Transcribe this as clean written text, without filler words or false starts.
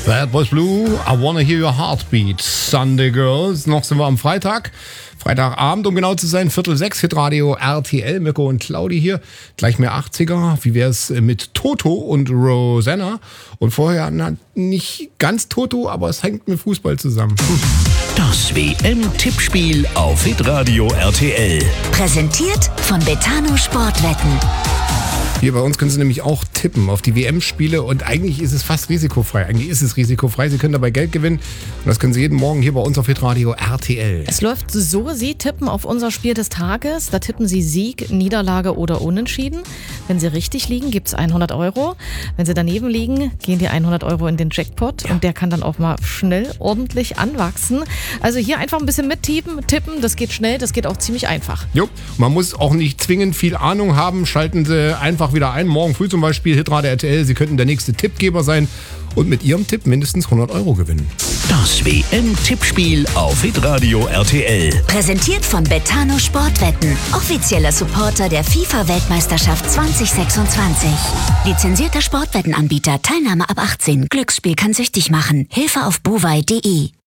Bad Boys Blue, I Wanna Hear Your Heartbeat. Sunday Girls, noch sind wir am Freitagabend, um genau zu sein, 5:45, Hitradio RTL, Mirko und Claudi hier. Gleich mehr 80er, wie wär's mit Toto und Rosanna? Und vorher nicht ganz Toto, aber es hängt mit Fußball zusammen. Das WM-Tippspiel auf Hitradio RTL. Präsentiert von Betano Sportwetten. Hier bei uns können Sie nämlich auch tippen auf die WM-Spiele und eigentlich ist es fast risikofrei. Sie können dabei Geld gewinnen und das können Sie jeden Morgen hier bei uns auf Hitradio RTL. Es läuft so, Sie tippen auf unser Spiel des Tages. Da tippen Sie Sieg, Niederlage oder Unentschieden. Wenn Sie richtig liegen, gibt es 100 Euro. Wenn Sie daneben liegen, gehen die 100 Euro in den Jackpot und der kann dann auch mal schnell ordentlich anwachsen. Also hier einfach ein bisschen mittippen, das geht schnell, das geht auch ziemlich einfach. Jo, man muss auch nicht zwingend viel Ahnung haben. Schalten Sie einfach wieder ein, morgen früh zum Beispiel, Hitradio RTL. Sie könnten der nächste Tippgeber sein und mit Ihrem Tipp mindestens 100 Euro gewinnen. Das WM-Tippspiel auf Hitradio RTL. Präsentiert von Betano Sportwetten. Offizieller Supporter der FIFA-Weltmeisterschaft 2026. Lizenzierter Sportwettenanbieter. Teilnahme ab 18. Glücksspiel kann süchtig machen. Hilfe auf buwei.de.